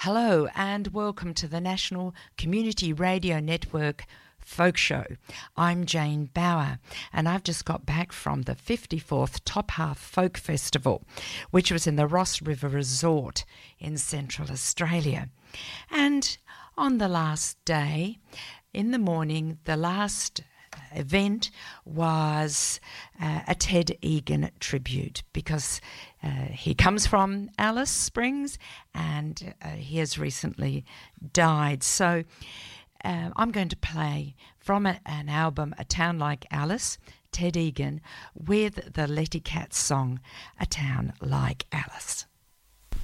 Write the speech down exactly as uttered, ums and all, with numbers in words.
Hello and welcome to the National Community Radio Network Folk Show. I'm Jane Bauer and I've just got back from the fifty-fourth Top Half Folk Festival, which was in the Ross River Resort in Central Australia. And on the last day, in the morning, the last event was uh, a Ted Egan tribute, because uh, he comes from Alice Springs and uh, he has recently died. So uh, I'm going to play from a, an album, A Town Like Alice, Ted Egan, with the Letty Cat song, A Town Like Alice.